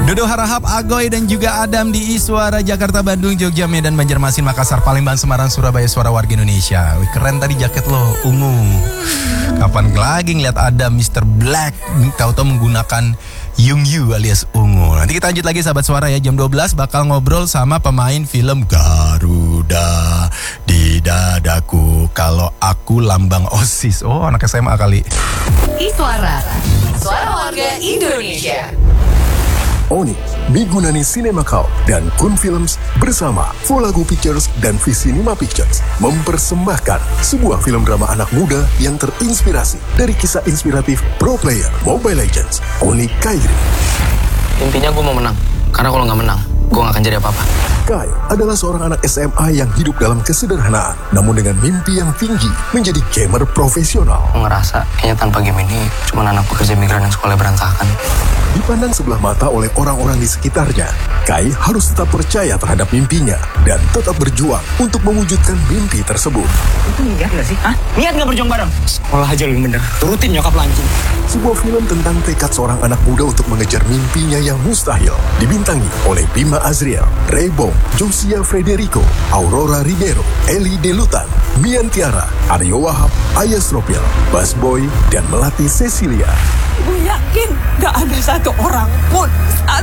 Dodo Harahap, Agoy dan juga Adam di Iswara, Jakarta, Bandung, Jogja, Medan, Banjarmasin, Makassar, Palembang, Semarang, Surabaya, Suara Warga Indonesia. Wih, keren tadi jaket lo, ungu. Kapan lagi ngeliat Adam Mr. Black, tahu-tahu menggunakan Yung Yu alias ungu. Nanti kita lanjut lagi sahabat Suara ya, jam 12 bakal ngobrol sama pemain film Garuda di dadaku kalau aku lambang OSIS. Oh, anak SMA kali. Iswara, Suara Warga Indonesia. Oni, Migunani Cinema Corp dan Kun Films bersama Volago Pictures dan Visinema Pictures mempersembahkan sebuah film drama anak muda yang terinspirasi dari kisah inspiratif pro player Mobile Legends, Oni Kairi. Intinya gue mau menang, karena kalau nggak menang, gue nggak akan jadi apa-apa. Kai adalah seorang anak SMA yang hidup dalam kesederhanaan, namun dengan mimpi yang tinggi menjadi gamer profesional. Gue ngerasa kayaknya tanpa game ini cuma anak pekerja migran yang sekolah berantakan. Dipandang sebelah mata oleh orang-orang di sekitarnya, Kai harus tetap percaya terhadap mimpinya dan tetap berjuang untuk mewujudkan mimpi tersebut. Itu niat gak sih? Hah? Niat gak berjuang bareng? Sekolah aja lu bener, turutin nyokap lancung. Sebuah film tentang tekad seorang anak muda untuk mengejar mimpinya yang mustahil. Dibintangi oleh Bima Azriel, Ray Bong, Josia Frederico, Aurora Ribeiro, Eli Delutan, Mian Tiara, Aryo Wahab, Ayas Ropil, Bas Boy, dan Melati Cecilia. Gue yakin gak ada satu orang pun yang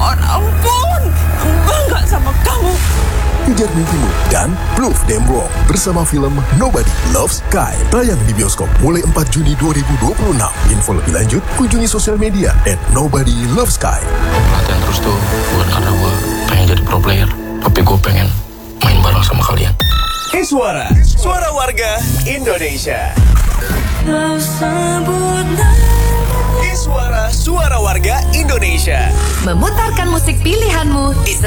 bangga sama kamu. Kejar mimpimu dan Prove Them Wrong bersama film Nobody Loves Kai. Tayang di bioskop mulai 4 Juni 2026. Info lebih lanjut kunjungi sosial media @NobodyLovesKai. Latihan terus tuh bukan karena gue pengen jadi pro player, tapi gue pengen main bareng sama kalian. Iswara, Suara Warga Indonesia. Iswara, Suara Warga Indonesia. Memutarkan musik pilihanmu di